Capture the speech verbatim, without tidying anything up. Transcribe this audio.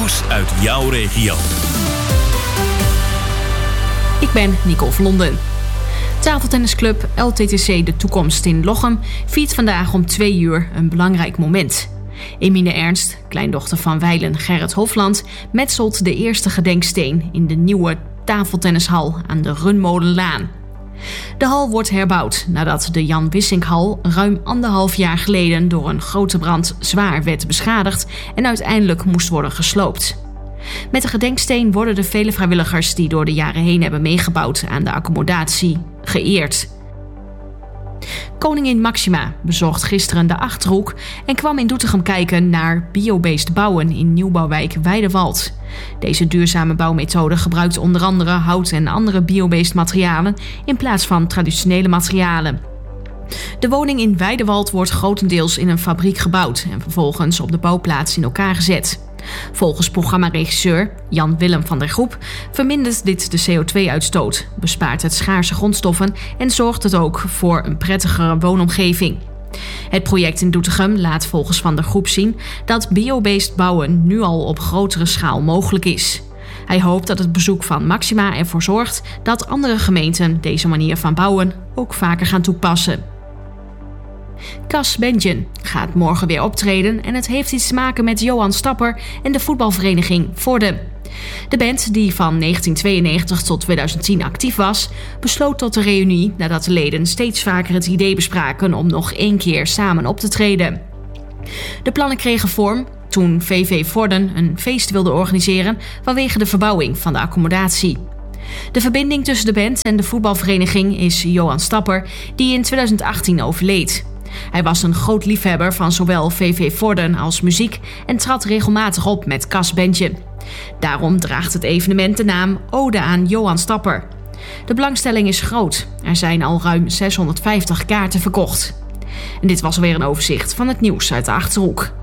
Nieuws uit jouw regio. Ik ben Nicole Vlonden. Tafeltennisclub L T T C De Toekomst in Lochem viert vandaag om twee uur een belangrijk moment. Emine Ernst, kleindochter van wijlen Gerrit Hofland, metselt de eerste gedenksteen in de nieuwe tafeltennishal aan de Runmolenlaan. De hal wordt herbouwd nadat de Jan Wissinkhal ruim anderhalf jaar geleden door een grote brand zwaar werd beschadigd en uiteindelijk moest worden gesloopt. Met de gedenksteen worden de vele vrijwilligers die door de jaren heen hebben meegebouwd aan de accommodatie geëerd. Koningin Máxima bezocht gisteren de Achterhoek en kwam in Doetinchem kijken naar biobased bouwen in nieuwbouwwijk Weidewald. Deze duurzame bouwmethode gebruikt onder andere hout en andere biobased materialen in plaats van traditionele materialen. De woning in Weidewald wordt grotendeels in een fabriek gebouwd en vervolgens op de bouwplaats in elkaar gezet. Volgens programmaregisseur Jan Willem van der Groep vermindert dit de C O twee uitstoot, bespaart het schaarse grondstoffen en zorgt het ook voor een prettigere woonomgeving. Het project in Doetinchem laat volgens Van der Groep zien dat biobased bouwen nu al op grotere schaal mogelijk is. Hij hoopt dat het bezoek van Máxima ervoor zorgt dat andere gemeenten deze manier van bouwen ook vaker gaan toepassen. Cas Bentjen gaat morgen weer optreden en het heeft iets te maken met Johan Stapper en de voetbalvereniging Vorden. De band, die van negentien tweeënnegentig tot tweeduizend tien actief was, besloot tot de reunie nadat de leden steeds vaker het idee bespraken om nog één keer samen op te treden. De plannen kregen vorm toen V V Vorden een feest wilde organiseren vanwege de verbouwing van de accommodatie. De verbinding tussen de band en de voetbalvereniging is Johan Stapper, die in tweeduizend achttien overleed. Hij was een groot liefhebber van zowel V V Vorden als muziek en trad regelmatig op met Cas Bentjen. Daarom draagt het evenement de naam Ode aan Johan Stapper. De belangstelling is groot. Er zijn al ruim zeshonderdvijftig kaarten verkocht. En dit was alweer een overzicht van het nieuws uit de Achterhoek.